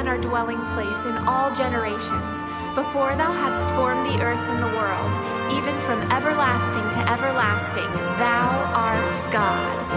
begun our dwelling place in all generations, before thou hadst formed the earth and the world, even from everlasting to everlasting, thou art God.